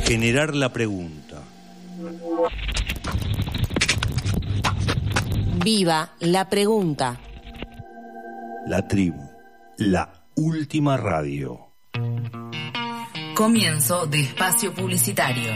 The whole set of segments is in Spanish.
Generar la pregunta. Viva la pregunta. La tribu, la última radio. Comienzo de espacio publicitario.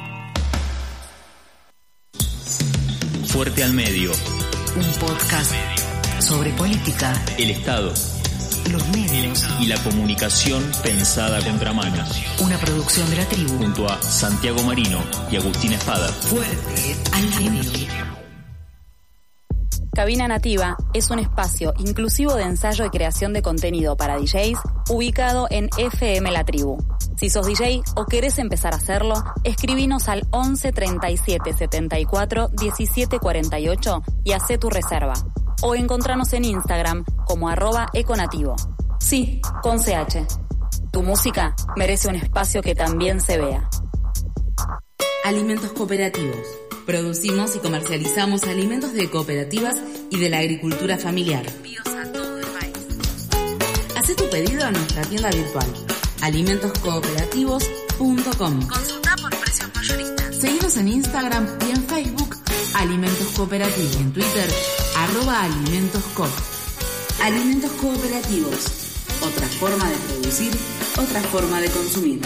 Fuerte al medio. Un podcast sobre política, El Estado, los medios y la comunicación pensada a contramano. Una producción de la tribu. Junto a Santiago Marino y Agustín Espada. Fuerte al medio. Cabina Nativa es un espacio inclusivo de ensayo y creación de contenido para DJs ubicado en FM La Tribu. Si sos DJ o querés empezar a hacerlo, escribinos al 11 37 74 17 48 y hacé tu reserva. O encontranos en Instagram como @econativo. Sí, con CH. Tu música merece un espacio que también se vea. Alimentos cooperativos. Producimos y comercializamos alimentos de cooperativas y de la agricultura familiar. Envíos a todo el país. Hacé tu pedido en nuestra tienda virtual, alimentoscooperativos.com. Consulta por precios mayoristas. Seguinos en Instagram y en Facebook, Alimentos Cooperativos. En Twitter, @alimentoscoop. Alimentos cooperativos. Otra forma de producir, otra forma de consumir.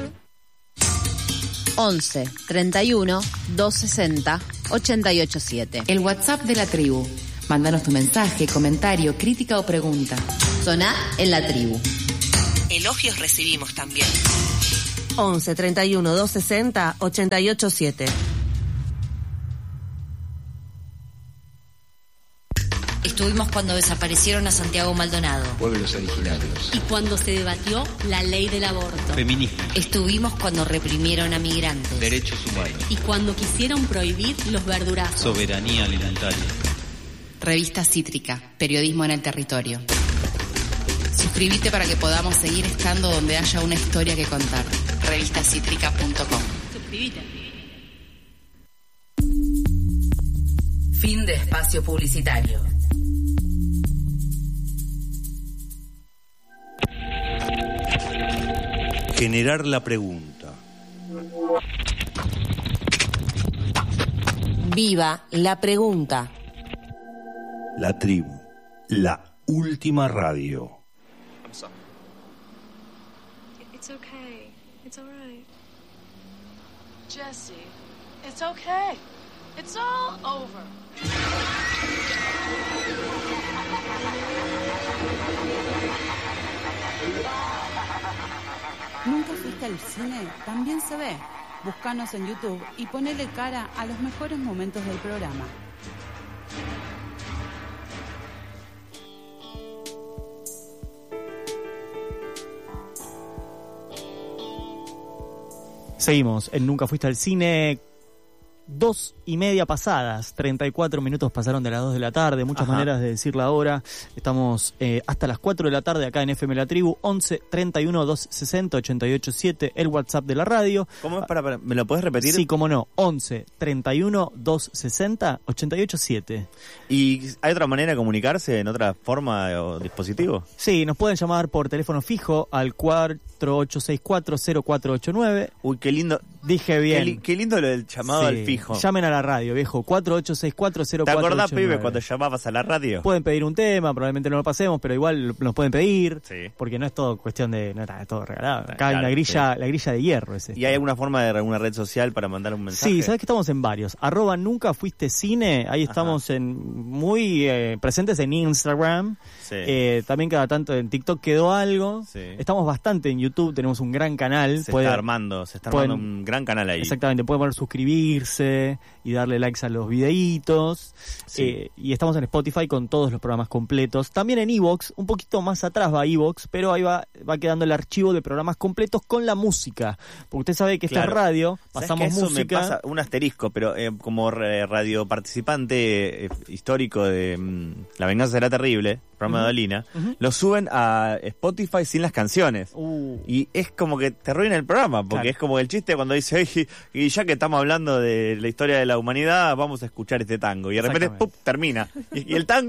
11 31 260 887. El WhatsApp de la tribu. Mándanos tu mensaje, comentario, crítica o pregunta. Soná en la tribu. Elogios recibimos también. 11 31 260 887. Estuvimos cuando desaparecieron a Santiago Maldonado. Pueblos originarios. Y cuando se debatió la ley del aborto. Feminismo. Estuvimos cuando reprimieron a migrantes. Derechos humanos. Y cuando quisieron prohibir los verdurazos. Soberanía alimentaria. Revista Cítrica, periodismo en el territorio. Suscríbete para que podamos seguir estando donde haya una historia que contar. Revistacítrica.com. Suscríbete. Fin de espacio publicitario. Generar la pregunta. Viva la pregunta. La tribu, la última radio. It's okay. It's all right. Jesse, it's okay. It's all over. ¿Nunca fuiste al cine? También se ve. Búscanos en YouTube y ponele cara a los mejores momentos del programa. Seguimos en Nunca Fuiste al Cine. 2:30 pasadas, 34 minutos pasaron de las 2 de la tarde, muchas maneras de decir la hora. Estamos hasta las 4 de la tarde acá en FM La Tribu, 11 31 260 887, el WhatsApp de la radio. ¿Cómo es? Para, ¿me lo puedes repetir? Sí, cómo no, 11 31 260 887. ¿Y hay otra manera de comunicarse, en otra forma o dispositivo? Sí, nos pueden llamar por teléfono fijo al 4864-0489. Uy, qué lindo. Dije bien. Qué lindo lo del llamado al fijo. Llamen a la radio, viejo, 4864-0489. ¿Te acordás, pibe, cuando llamabas a la radio? Pueden pedir un tema, probablemente no lo pasemos, pero igual nos pueden pedir, sí. Porque no es todo cuestión de... No es todo regalado. Acá claro, hay una grilla, sí. La grilla de hierro es esta. ¿Y hay alguna forma de alguna red social para mandar un mensaje? Sí, sabes que estamos en varios. @Nunca Fuiste Cine, ahí estamos muy presentes en Instagram. Sí. También cada tanto en TikTok quedó algo. Sí. Estamos bastante en YouTube, tenemos un gran canal. Se está armando un gran canal ahí. Exactamente, pueden poner suscribirse y darle likes a los videitos. Sí. Y estamos en Spotify con todos los programas completos. También en iVoox, un poquito más atrás va iVoox, pero ahí va quedando el archivo de programas completos con la música. Porque usted sabe que esta radio, pasamos eso música. Me pasa un asterisco, pero como radio participante histórico de La Venganza Será Terrible, programa de Dolina, lo suben a Spotify sin las canciones. Y es como que te arruina el programa, porque es como el chiste cuando dice, y ya que estamos hablando de la historia de la humanidad, vamos a escuchar este tango. Y de repente, ¡pum!, termina. Y el tango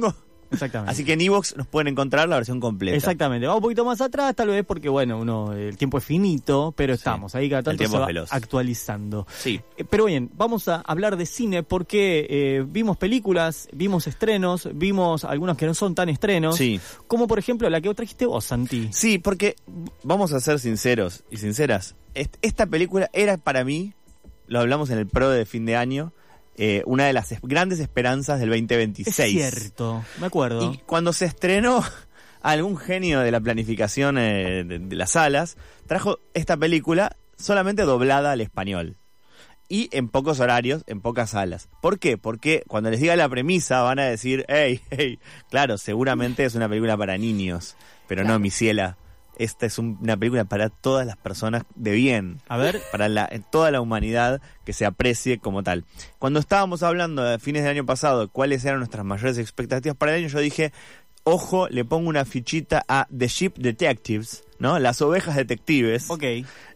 Exactamente. Así que en iVoox nos pueden encontrar la versión completa. Exactamente. Vamos un poquito más atrás, tal vez porque, bueno, el tiempo es finito, pero estamos ahí cada tanto se va actualizando. Sí. Pero bien, vamos a hablar de cine porque vimos películas, vimos estrenos, vimos algunos que no son tan estrenos. Sí. Como por ejemplo la que trajiste vos, Santi. Sí, porque vamos a ser sinceros y sinceras. Esta película era para mí, lo hablamos en el pro de fin de año, una de las grandes esperanzas del 2026. Es cierto, me acuerdo. Y cuando se estrenó, algún genio de la planificación de las salas trajo esta película solamente doblada al español. Y en pocos horarios, en pocas salas. ¿Por qué? Porque cuando les diga la premisa van a decir, hey, claro, seguramente es una película para niños. Pero claro. No, mi ciela. Esta es una película para todas las personas de bien. A ver. Para toda la humanidad que se aprecie como tal. Cuando estábamos hablando a fines del año pasado de cuáles eran nuestras mayores expectativas para el año, yo dije, ojo, le pongo una fichita a The Sheep Detectives, ¿no? Las ovejas detectives. Ok.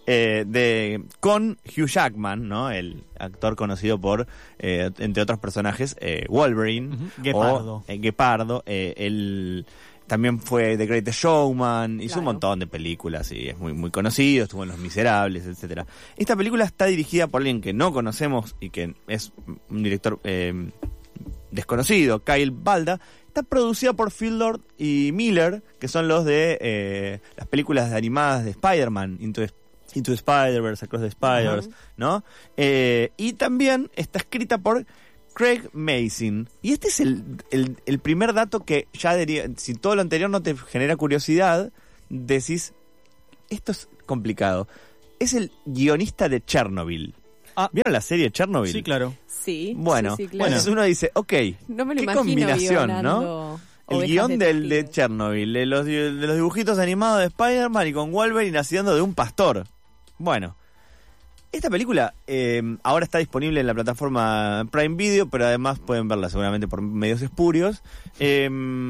Con Hugh Jackman, ¿no? El actor conocido por, entre otros personajes, Wolverine. Guepardo. Guepardo. Él también fue The Greatest Showman, hizo un montón de películas y es muy, muy conocido, estuvo en Los Miserables, etcétera. Esta película está dirigida por alguien que no conocemos y que es un director desconocido, Kyle Balda. Está producida por Phil Lord y Miller, que son los de las películas animadas de Spider-Man, Into the Spider-Verse, Across the Spider-Verse, ¿no? Y también está escrita por Craig Mazin. Y este es el primer dato que ya diría, si todo lo anterior no te genera curiosidad, decís, esto es complicado. Es el guionista de Chernobyl. ¿Vieron la serie Chernobyl? Sí, claro. Sí. Bueno, sí, claro. Entonces uno dice, ok, no me lo qué imagino combinación, ¿no? El guión de Chernobyl, de los dibujitos animados de Spider-Man y con Wolverine haciendo de un pastor. Bueno, esta película ahora está disponible en la plataforma Prime Video, pero además pueden verla seguramente por medios espurios. Es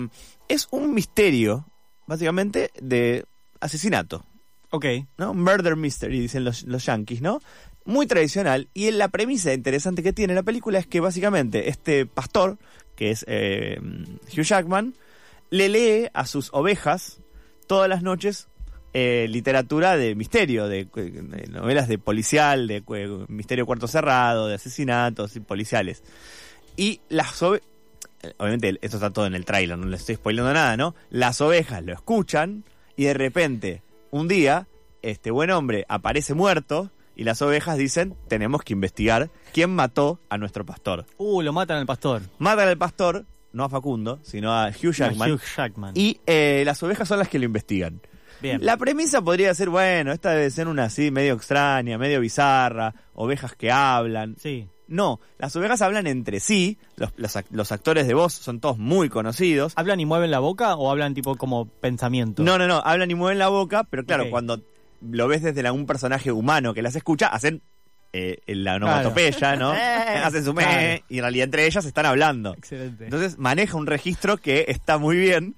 un misterio, básicamente, de asesinato. Ok. ¿No? Murder mystery, dicen los yankees, ¿no? Muy tradicional. Y la premisa interesante que tiene la película es que básicamente este pastor, que es Hugh Jackman, le lee a sus ovejas todas las noches literatura de misterio, de novelas de policial, de misterio cuarto cerrado, de asesinatos y policiales. Y las ovejas, obviamente esto está todo en el tráiler, no les estoy spoilando nada, ¿no? Las ovejas lo escuchan y de repente, un día, este buen hombre aparece muerto y las ovejas dicen, tenemos que investigar quién mató a nuestro pastor. Lo matan al pastor. Matan al pastor, no a Facundo, sino a Hugh Jackman. Y las ovejas son las que lo investigan. Bien. La premisa podría ser, bueno, esta debe ser una así medio extraña, medio bizarra, ovejas que hablan. Sí. No, las ovejas hablan entre sí, los actores de voz son todos muy conocidos. ¿Hablan y mueven la boca o hablan tipo como pensamiento? No, hablan y mueven la boca, pero claro, cuando lo ves desde un personaje humano que las escucha, hacen la onomatopeya, ¿no? Hacen su y en realidad entre ellas están hablando. Excelente. Entonces maneja un registro que está muy bien.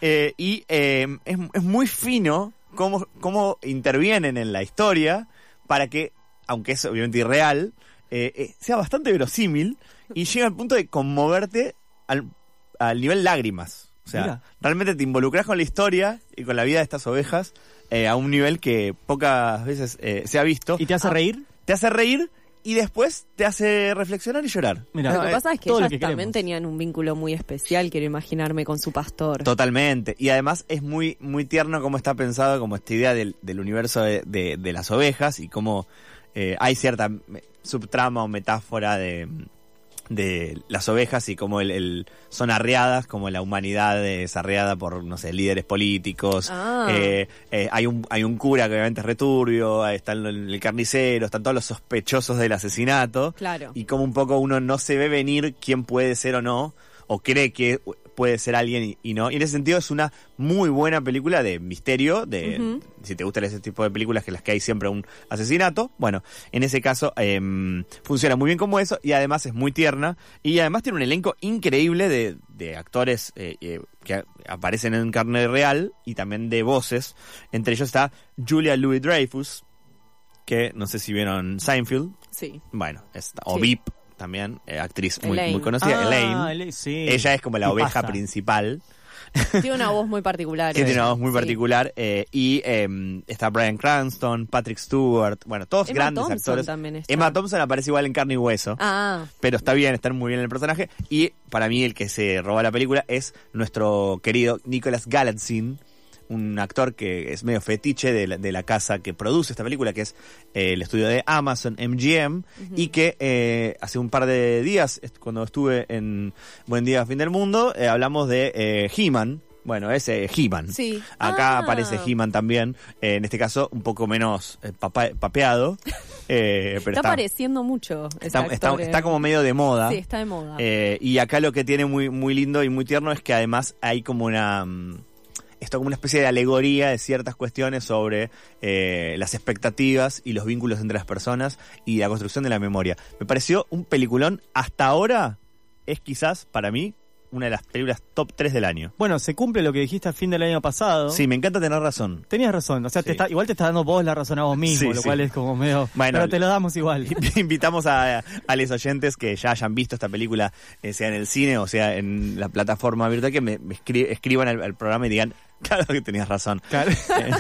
Y es muy fino cómo intervienen en la historia para que, aunque es obviamente irreal, sea bastante verosímil y llega al punto de conmoverte al nivel lágrimas. O sea, realmente te involucras con la historia y con la vida de estas ovejas a un nivel que pocas veces se ha visto. ¿Y te hace reír? Te hace reír. Y después te hace reflexionar y llorar. Mira, lo que pasa es que ellas también tenían un vínculo muy especial, quiero imaginarme, con su pastor. Totalmente. Y además es muy, muy tierno cómo está pensado, como esta idea del universo de las ovejas y cómo hay cierta subtrama o metáfora de las ovejas y cómo son arreadas, como la humanidad es arreada por, no sé, líderes políticos. Hay un cura que obviamente es returbio, está el carnicero, están todos los sospechosos del asesinato. Claro. Y como un poco uno no se ve venir quién puede ser o no, o cree que puede ser alguien y no. Y en ese sentido es una muy buena película de misterio, si te gustan ese tipo de películas que las que hay siempre un asesinato. Bueno, en ese caso funciona muy bien como eso y además es muy tierna y además tiene un elenco increíble de actores que aparecen en carne real y también de voces. Entre ellos está Julia Louis-Dreyfus, que no sé si vieron Seinfeld. Sí. Bueno, o VIP también, actriz muy conocida, Elaine. Sí. Ella es como la oveja principal. Tiene una voz muy particular. Tiene una voz muy particular. Y está Bryan Cranston, Patrick Stewart, bueno, todos Emma grandes Thompson actores. También está. Emma Thompson aparece igual en carne y hueso. Pero está bien, está muy bien en el personaje. Y para mí el que se roba la película es nuestro querido Nicholas Galitzine, un actor que es medio fetiche de la casa que produce esta película, que es el estudio de Amazon, MGM, y que hace un par de días, cuando estuve en Buen Día, Fin del Mundo, hablamos de He-Man. Bueno, es He-Man. Sí. Acá aparece He-Man también, en este caso un poco menos papeado. Pero está apareciendo mucho. Está como medio de moda. Sí, está de moda. Y acá lo que tiene muy, muy lindo y muy tierno es que además hay como esto como una especie de alegoría de ciertas cuestiones sobre las expectativas y los vínculos entre las personas y la construcción de la memoria. Me pareció un peliculón. Hasta ahora es quizás, para mí, una de las películas top 3 del año. Bueno, se cumple lo que dijiste al fin del año pasado. Sí, me encanta tener razón. Tenías razón, o sea, Sí. igual te estás dando vos la razón a vos mismo, lo cual es como medio... Bueno, pero te lo damos igual. Invitamos a los oyentes que ya hayan visto esta película, sea en el cine o sea en la plataforma virtual, que me escriban al programa y digan, claro que tenías razón. Claro.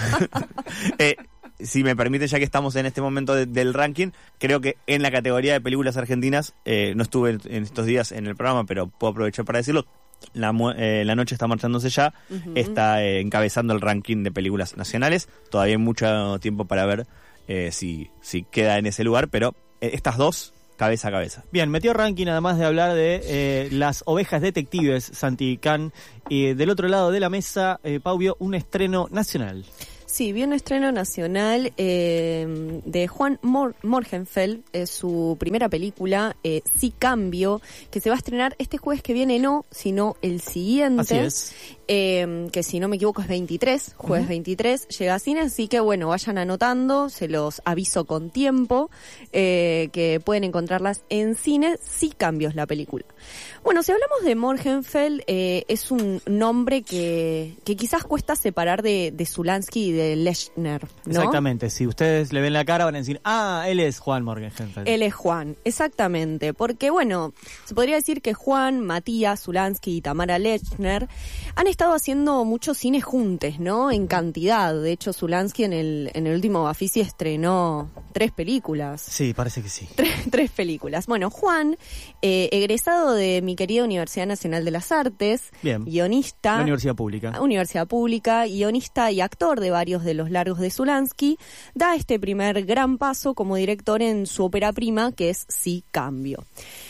Si me permite, ya que estamos en este momento del ranking, creo que en la categoría de películas argentinas, no estuve en estos días en el programa, pero puedo aprovechar para decirlo, La noche está marchándose ya, está encabezando el ranking de películas nacionales. Todavía hay mucho tiempo para ver si queda en ese lugar, pero estas dos, cabeza a cabeza. Bien, metió ranking además de hablar de las ovejas detectives, Santi Can. Y del otro lado de la mesa, Pau vio un estreno nacional. Sí, vi un estreno nacional de Juan Morgenfeld, su primera película, Sí Cambio, que se va a estrenar este jueves que viene, no, sino el siguiente. Así es. Que si no me equivoco es 23, jueves 23, llega a cine, así que bueno, vayan anotando, se los aviso con tiempo, que pueden encontrarlas en cine. Sí Cambio es la película. Bueno, si hablamos de Morgenfeld, es un nombre que quizás cuesta separar de Zulansky y de Lechner, ¿no? Exactamente, si ustedes le ven la cara van a decir, él es Juan Morgenfeld. Él es Juan, exactamente, porque bueno, se podría decir que Juan, Matías Zulansky y Tamara Lechner han estado haciendo muchos cines juntos, ¿no? En cantidad. De hecho, Zulansky en el último Bafisi estrenó 3 películas. Sí, parece que sí. 3 películas. Bueno, Juan, egresado de mi querida Universidad Nacional de las Artes, bien, guionista. La Universidad Pública, guionista y actor de varios de los largos de Zulansky, da este primer gran paso como director en su ópera prima, que es Sí Cambio.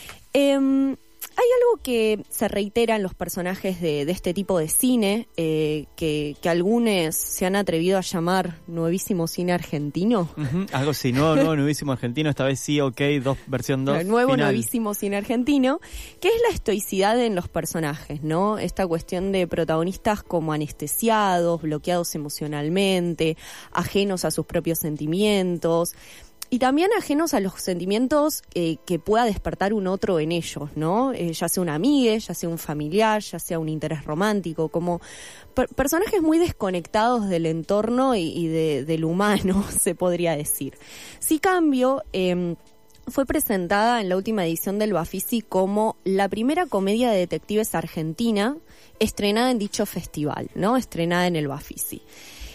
Hay algo que se reitera en los personajes de este tipo de cine, que algunos se han atrevido a llamar nuevísimo cine argentino. Algo así, nuevísimo argentino, esta vez sí, versión 2. El nuevo nuevísimo cine argentino, que es la estoicidad en los personajes, ¿no? Esta cuestión de protagonistas como anestesiados, bloqueados emocionalmente, ajenos a sus propios sentimientos. Y también ajenos a los sentimientos que pueda despertar un otro en ellos, ¿no? Ya sea una amiga, ya sea un familiar, ya sea un interés romántico, como personajes muy desconectados del entorno y del humano, se podría decir. Sí Cambio fue presentada en la última edición del Bafisi como la primera comedia de detectives argentina estrenada en dicho festival, ¿no? Estrenada en el Bafisi.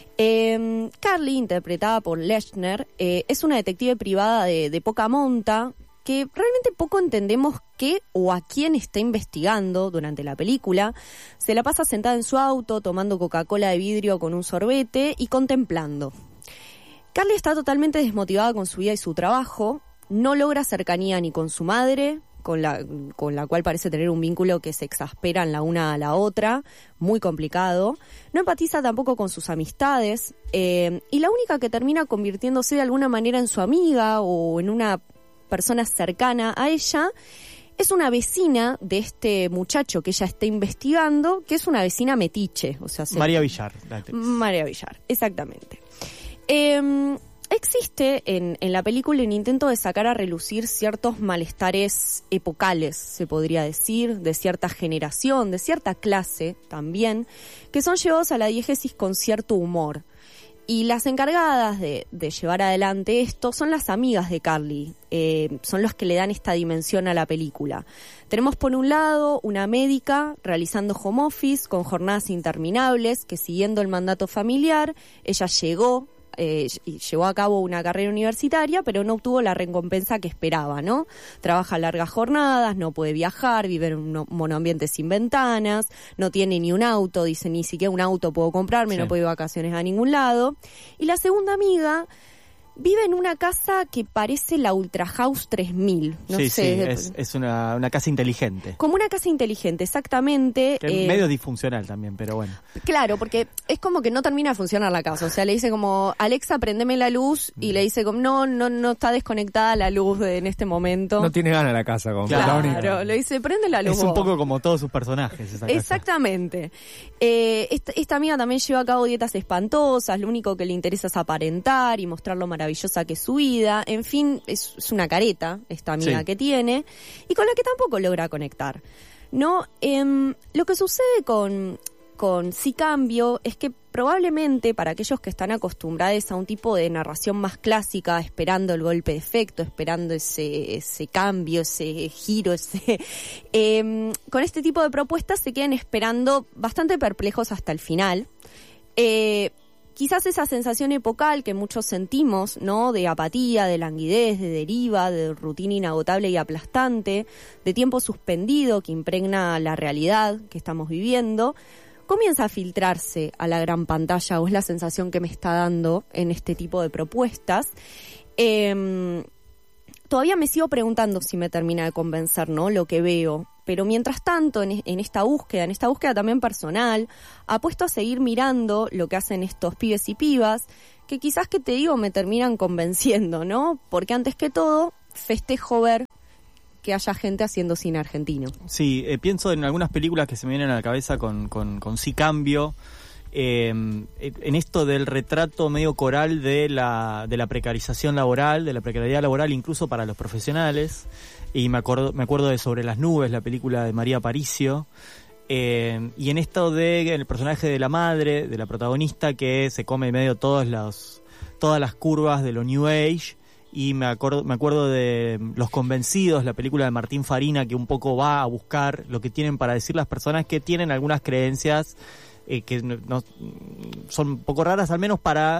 Carly, interpretada por Lechner, es una detective privada de poca monta que realmente poco entendemos qué o a quién está investigando durante la película. Se la pasa sentada en su auto, tomando Coca-Cola de vidrio con un sorbete y contemplando. Carly está totalmente desmotivada con su vida y su trabajo, no logra cercanía ni con su madre, con la cual parece tener un vínculo que se exasperan la una a la otra, muy complicado. No empatiza tampoco con sus amistades, y la única que termina convirtiéndose de alguna manera en su amiga o en una persona cercana a ella es una vecina de este muchacho que ella está investigando, que es una vecina metiche. O sea, María Villar. María Villar, exactamente. Existe en la película un intento de sacar a relucir ciertos malestares epocales, se podría decir, de cierta generación, de cierta clase también, que son llevados a la diégesis con cierto humor. Y las encargadas de llevar adelante esto son las amigas de Carly, son los que le dan esta dimensión a la película. Tenemos por un lado una médica realizando home office con jornadas interminables, que siguiendo el mandato familiar, ella llevó a cabo una carrera universitaria, pero no obtuvo la recompensa que esperaba, ¿no? Trabaja largas jornadas, no puede viajar, vive en un monoambiente sin ventanas, no tiene ni un auto, dice, ni siquiera un auto puedo comprarme, sí. No puedo ir de vacaciones a ningún lado. Y la segunda amiga vive en una casa que parece la Ultra House 3000. No sé. Sí, es una casa inteligente. Como una casa inteligente, exactamente. Que medio disfuncional también, pero bueno. Claro, porque es como que no termina de funcionar la casa. O sea, le dice como, Alexa, prendeme la luz, y le dice como, no está desconectada la luz en este momento. No tiene ganas la casa, como Claro, le dice, prende la luz. Es un poco como todos sus personajes esa casa. Exactamente. Esta amiga también lleva a cabo dietas espantosas, lo único que le interesa es aparentar y mostrar lo maravillosa que es su vida, en fin, es una careta esta amiga que tiene y con la que tampoco logra conectar, ¿no? Lo que sucede con Sí Cambio es que probablemente para aquellos que están acostumbrados a un tipo de narración más clásica, esperando el golpe de efecto, esperando ese cambio, ese giro, con este tipo de propuestas se quedan esperando bastante perplejos hasta el final. Quizás esa sensación epocal que muchos sentimos, ¿no? De apatía, de languidez, de deriva, de rutina inagotable y aplastante, de tiempo suspendido que impregna la realidad que estamos viviendo, comienza a filtrarse a la gran pantalla, o es la sensación que me está dando en este tipo de propuestas. Todavía me sigo preguntando si me termina de convencer, ¿no? Lo que veo. Pero mientras tanto, en esta búsqueda también personal, apuesto a seguir mirando lo que hacen estos pibes y pibas, que quizás, que te digo, me terminan convenciendo, ¿no? Porque antes que todo, festejo ver que haya gente haciendo cine argentino. Sí, pienso en algunas películas que se me vienen a la cabeza con Sí Cambio, en esto del retrato medio coral de la precarización laboral, de la precariedad laboral incluso para los profesionales. Y me acuerdo de Sobre las nubes, la película de María Aparicio, y en esto de el personaje de la madre, de la protagonista, que se come medio todas las curvas de lo New Age. Y me acuerdo de Los Convencidos, la película de Martín Farina, que un poco va a buscar lo que tienen para decir las personas que tienen algunas creencias que no, son un poco raras, al menos para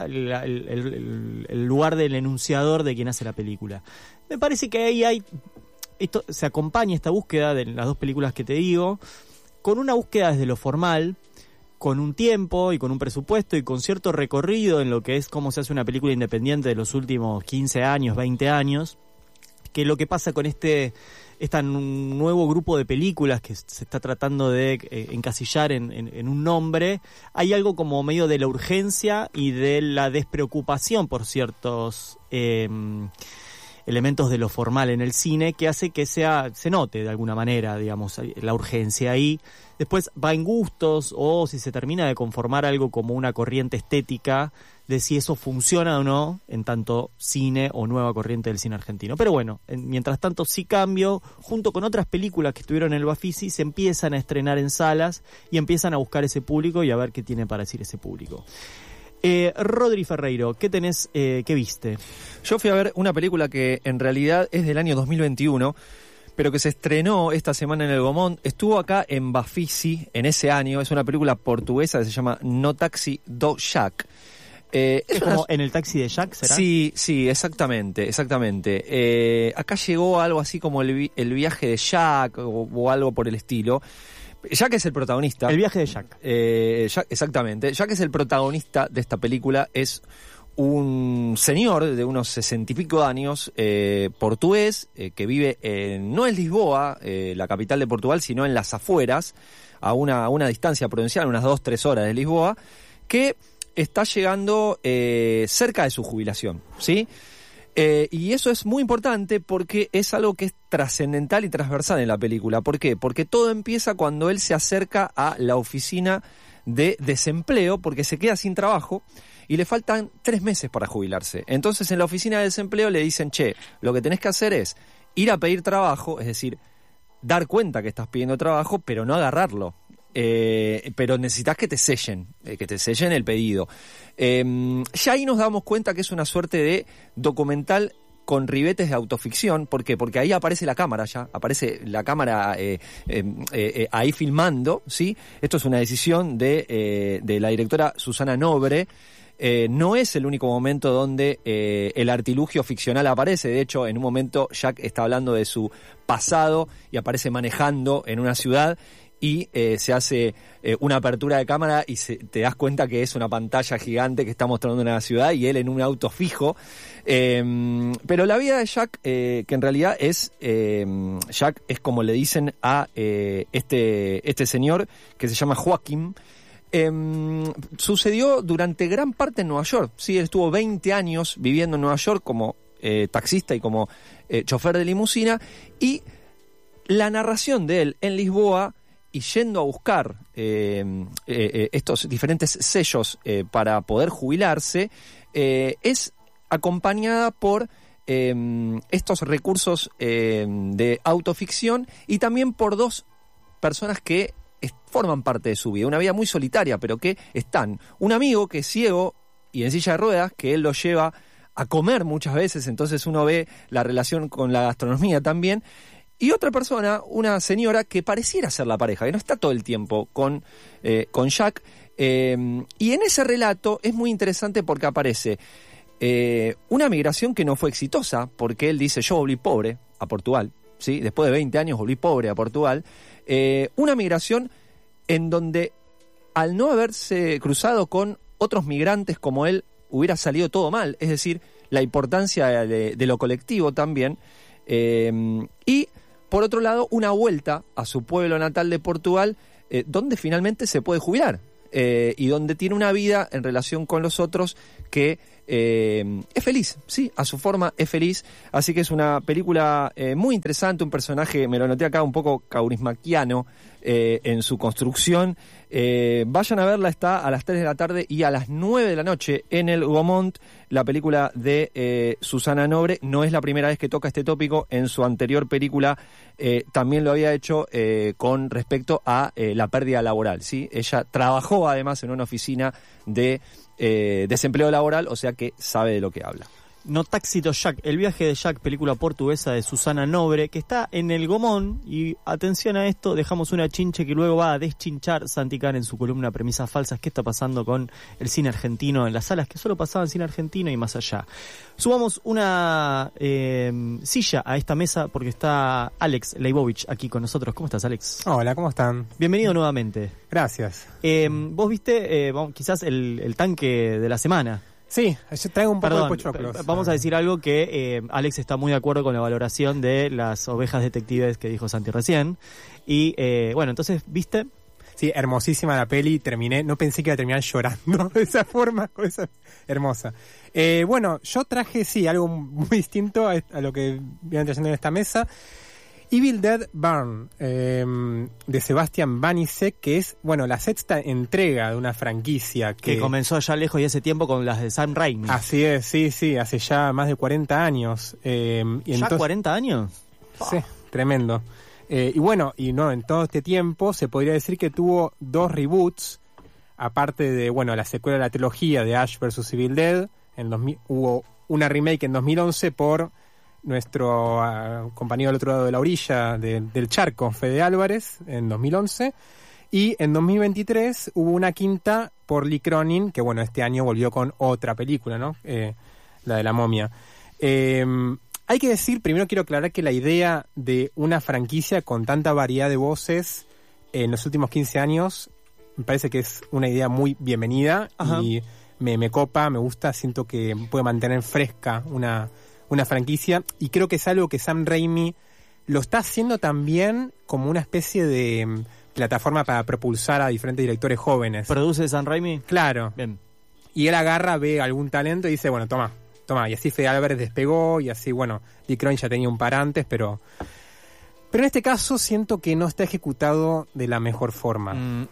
el lugar del enunciador de quien hace la película. Me parece que ahí se acompaña esta búsqueda de las dos películas que te digo, con una búsqueda desde lo formal, con un tiempo y con un presupuesto y con cierto recorrido en lo que es cómo se hace una película independiente de los últimos 15 años, 20 años, que lo que pasa con este nuevo grupo de películas que se está tratando de encasillar en un nombre, hay algo como medio de la urgencia y de la despreocupación por ciertos elementos de lo formal en el cine, que hace que se note de alguna manera, digamos, la urgencia ahí. Después va en gustos, o si se termina de conformar algo como una corriente estética de si eso funciona o no en tanto cine o nueva corriente del cine argentino. Pero bueno, mientras tanto Sí Cambio, junto con otras películas que estuvieron en el Bafisi, se empiezan a estrenar en salas y empiezan a buscar ese público y a ver qué tiene para decir ese público. Rodri Ferreiro, ¿qué tenés, qué viste? Yo fui a ver una película que en realidad es del año 2021, pero que se estrenó esta semana en el Gomón. Estuvo acá en Bafisi en ese año. Es una película portuguesa que se llama No Taxi do Jack. ¿Es como en el taxi de Jack, será? Sí, exactamente. Acá llegó algo así como el viaje de Jack o algo por el estilo. Jack es el protagonista. El viaje de Jack. Jack, exactamente. Jack es el protagonista de esta película. Es un señor de unos 60 y pico años, portugués, que vive no en Lisboa, la capital de Portugal, sino en las afueras, a una distancia prudencial, unas 2-3 horas de Lisboa, que está llegando cerca de su jubilación, ¿sí? Y eso es muy importante porque es algo que es trascendental y transversal en la película. ¿Por qué? Porque todo empieza cuando él se acerca a la oficina de desempleo porque se queda sin trabajo y le faltan 3 meses para jubilarse. Entonces en la oficina de desempleo le dicen, che, lo que tenés que hacer es ir a pedir trabajo, es decir, dar cuenta que estás pidiendo trabajo, pero no agarrarlo. pero necesitas que te sellen el pedido. Ya ahí nos damos cuenta que es una suerte de documental con ribetes de autoficción. ¿Por qué? Porque ahí aparece la cámara ahí filmando, ¿sí? Esto es una decisión de la directora Susana Nobre. No es el único momento donde el artilugio ficcional aparece. De hecho, en un momento Jack está hablando de su pasado y aparece manejando en una ciudad y se hace una apertura de cámara y te das cuenta que es una pantalla gigante que está mostrando una ciudad y él en un auto fijo. Pero la vida de Jack, que en realidad es Jack es como le dicen a este señor que se llama Joaquín. Sucedió durante gran parte en Nueva York. Sí, él estuvo 20 años viviendo en Nueva York como taxista y como chofer de limusina, y la narración de él en Lisboa y yendo a buscar estos diferentes sellos para poder jubilarse es acompañada por estos recursos de autoficción y también por dos personas que forman parte de su vida, una vida muy solitaria, pero que están. Un amigo que es ciego y en silla de ruedas, que él lo lleva a comer muchas veces, entonces uno ve la relación con la gastronomía también. Y otra persona, una señora que pareciera ser la pareja, que no está todo el tiempo con Jack. Y en ese relato es muy interesante porque aparece una migración que no fue exitosa, porque él dice, yo volví pobre a Portugal, ¿sí? Después de 20 años volví pobre a Portugal. Una migración en donde, al no haberse cruzado con otros migrantes como él, hubiera salido todo mal. Es decir, la importancia de lo colectivo también. Y, por otro lado, una vuelta a su pueblo natal de Portugal, donde finalmente se puede jubilar. Y donde tiene una vida en relación con los otros que es feliz, sí, a su forma es feliz. Así que es una película muy interesante, un personaje, me lo noté acá, un poco kaurismaquiano en su construcción. Vayan a verla, está a las 3 de la tarde y a las 9 de la noche en el Gaumont, la película de Susana Nobre. No es la primera vez que toca este tópico. En su anterior película también lo había hecho con respecto a la pérdida laboral, ¿sí? Ella trabajó además en una oficina de desempleo laboral, o sea que sabe de lo que habla. No Táxito Jack, el viaje de Jack, película portuguesa de Susana Nobre, que está en el Gaumont. Y atención a esto, dejamos una chinche que luego va a deschinchar Santi Can en su columna Premisas Falsas. ¿Qué está pasando con el cine argentino en las salas que solo pasaban cine argentino y más allá? Subamos una silla a esta mesa porque está Alex Leibovich aquí con nosotros. ¿Cómo estás, Alex? Hola, ¿cómo están? Bienvenido nuevamente. Gracias. Vos viste quizás el tanque de la semana. Sí, yo traigo un poco de pochoclos. Vamos a decir algo que Alex está muy de acuerdo con la valoración de las ovejas detectives que dijo Santi recién. Y bueno, entonces, ¿viste? Sí, hermosísima la peli. Terminé, no pensé que iba a terminar llorando de esa forma, hermosa. Bueno, yo traje, sí, algo muy distinto a lo que vienen trayendo en esta mesa. Evil Dead Burn, de Sebastian Banisek, que es, bueno, la sexta entrega de una franquicia que comenzó allá lejos y hace tiempo con las de Sam Raimi. Así es, sí, hace ya más de 40 años. ¿Ya entonces, 40 años? Sí, tremendo. Y bueno, en todo este tiempo se podría decir que tuvo 2 reboots, aparte de, bueno, la secuela de la trilogía de Ash vs. Evil Dead. Hubo una remake en 2011 por nuestro compañero del otro lado de la orilla del charco, Fede Álvarez, en 2011. Y en 2023 hubo una quinta por Lee Cronin, que bueno, este año volvió con otra película, ¿no? La de la momia. Hay que decir, primero quiero aclarar que la idea de una franquicia con tanta variedad de voces en los últimos 15 años me parece que es una idea muy bienvenida. Ajá. Y me copa, me gusta, siento que puede mantener fresca una franquicia, y creo que es algo que Sam Raimi lo está haciendo también como una especie de plataforma para propulsar a diferentes directores jóvenes. ¿Produce Sam Raimi? Claro. Bien. Y él agarra, ve algún talento y dice, bueno, toma. Y así Fede Álvarez despegó, y así, bueno, Lee Cronin ya tenía un par antes, pero en este caso siento que no está ejecutado de la mejor forma.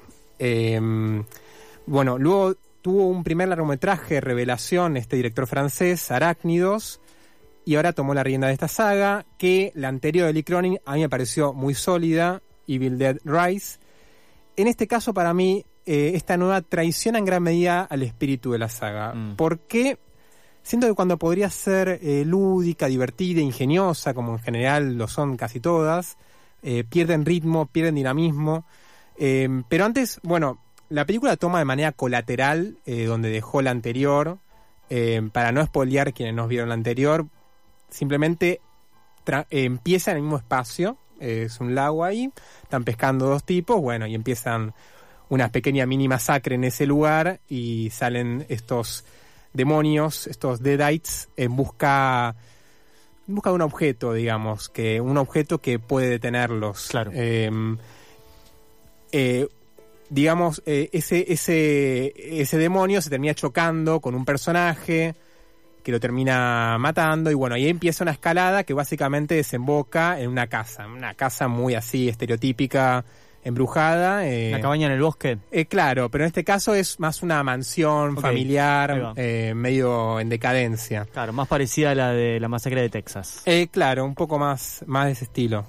Bueno, luego tuvo un primer largometraje, Revelación, este director francés, Arácnidos, y ahora tomó la rienda de esta saga, que la anterior de Lee Cronin a mí me pareció muy sólida, Evil Dead Rise. en este caso para mí, esta nueva traiciona en gran medida al espíritu de la saga. Porque siento que cuando podría ser lúdica, divertida, ingeniosa, como en general lo son casi todas, pierden ritmo, pierden dinamismo. Pero antes, bueno, la película toma de manera colateral donde dejó la anterior. Para no spoilear quienes no vieron la anterior, simplemente empieza en el mismo espacio. Es un lago ahí, están pescando dos tipos, bueno, y empiezan una pequeña mini masacre en ese lugar y salen estos demonios, estos deadites, en busca de un objeto, digamos, un objeto que puede detenerlos. Claro. Digamos, ese demonio se termina chocando con un personaje que lo termina matando, y bueno, ahí empieza una escalada que básicamente desemboca en una casa muy así, estereotípica, embrujada. ¿La cabaña en el bosque? Claro, pero en este caso es más una mansión familiar, medio en decadencia. Claro, más parecida a la de la masacre de Texas. Claro, un poco más de ese estilo.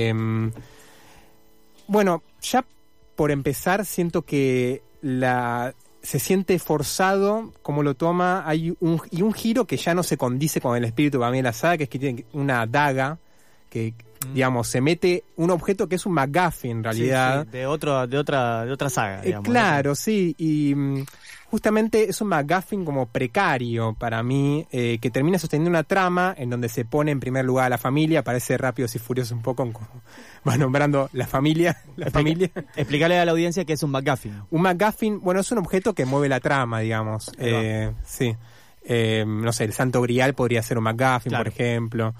Bueno, ya por empezar, siento que se siente forzado como lo toma. Hay un giro que ya no se condice con el espíritu para mí de la saga, que es que tiene una daga que, digamos, se mete un objeto que es un MacGuffin en realidad. Sí, de otra saga, digamos. Claro, sí, y justamente es un MacGuffin como precario para mí, que termina sosteniendo una trama en donde se pone en primer lugar a la familia. Parece Rápidos y Furiosos un poco, va nombrando la familia. Explícale a la audiencia qué es un MacGuffin. Un MacGuffin, bueno, es un objeto que mueve la trama, digamos. Sí. No sé, el Santo Grial podría ser un MacGuffin, por ejemplo.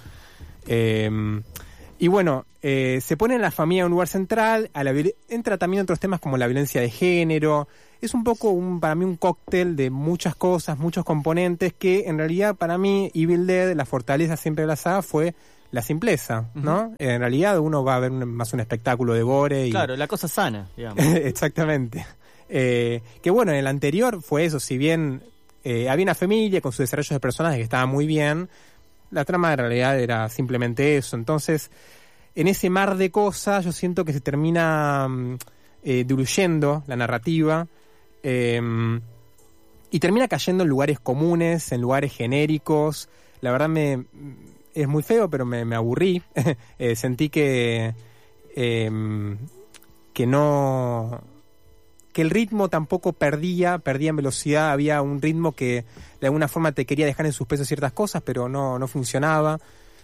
Y bueno, se pone en la familia en un lugar central. Entra también otros temas como la violencia de género. Es un poco, para mí, un cóctel de muchas cosas, muchos componentes, que en realidad para mí Evil Dead, la fortaleza siempre de la saga fue la simpleza, ¿no? En realidad uno va a ver más un espectáculo de gore. Claro, la cosa sana, digamos. Exactamente. Que bueno, en el anterior fue eso. Si bien había una familia con su desarrollo de personajes que estaba muy bien, la trama en realidad era simplemente eso. Entonces, en ese mar de cosas yo siento que se termina diluyendo la narrativa, y termina cayendo en lugares comunes, en lugares genéricos. La verdad es muy feo, pero me aburrí. Sentí que el ritmo tampoco perdía en velocidad. Había un ritmo que de alguna forma te quería dejar en suspenso ciertas cosas, pero no funcionaba.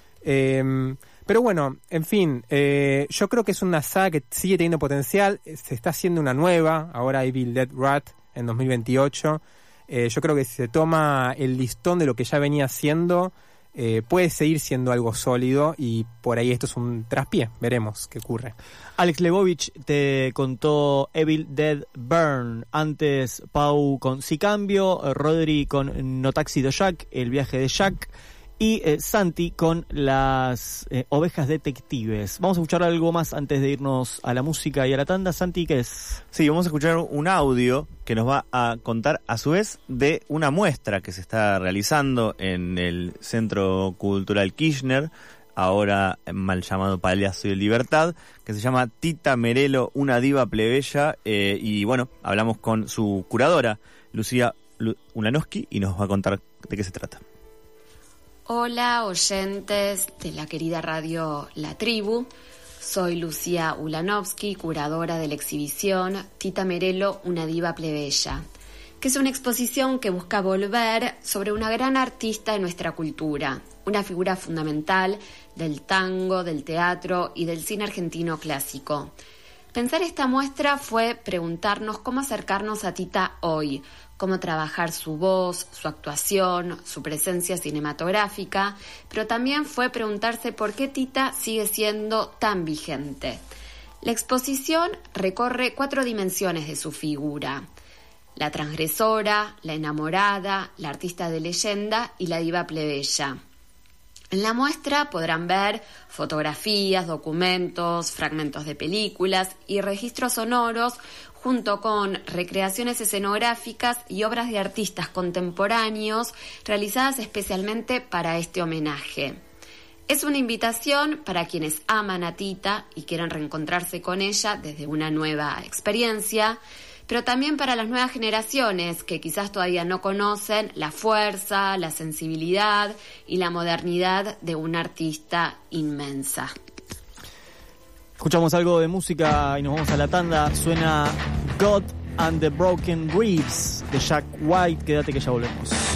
Pero bueno, en fin, yo creo que es una saga que sigue teniendo potencial. Se está haciendo una nueva, ahora Evil Dead Rat, en 2028. Yo creo que si se toma el listón de lo que ya venía haciendo, puede seguir siendo algo sólido, y por ahí esto es un traspié. Veremos qué ocurre. Alex Lebovich te contó Evil Dead Burn. Antes Pau con Si Cambio, Rodri con No Taxi de Jack, El viaje de Jack, y Santi con Las ovejas detectives. Vamos a escuchar algo más antes de irnos a la música y a la tanda. Santi, ¿qué es? Sí, vamos a escuchar un audio que nos va a contar a su vez de una muestra que se está realizando en el Centro Cultural Kirchner, ahora mal llamado Palacio de Libertad, que se llama Tita Merelo, una diva plebeya, y bueno, hablamos con su curadora, Lucía Ulanowski, y nos va a contar de qué se trata. Hola, oyentes de la querida radio La Tribu. Soy Lucía Ulanowski, curadora de la exhibición Tita Merelo, una diva plebeya, que es una exposición que busca volver sobre una gran artista de nuestra cultura, una figura fundamental del tango, del teatro y del cine argentino clásico. Pensar esta muestra fue preguntarnos cómo acercarnos a Tita hoy, cómo trabajar su voz, su actuación, su presencia cinematográfica, pero también fue preguntarse por qué Tita sigue siendo tan vigente. La exposición recorre 4 dimensiones de su figura: la transgresora, la enamorada, la artista de leyenda y la diva plebeya. En la muestra podrán ver fotografías, documentos, fragmentos de películas y registros sonoros, junto con recreaciones escenográficas y obras de artistas contemporáneos realizadas especialmente para este homenaje. Es una invitación para quienes aman a Tita y quieren reencontrarse con ella desde una nueva experiencia, pero también para las nuevas generaciones que quizás todavía no conocen la fuerza, la sensibilidad y la modernidad de una artista inmensa. Escuchamos algo de música y nos vamos a la tanda. Suena God and the Broken Reeds de Jack White. Quédate que ya volvemos.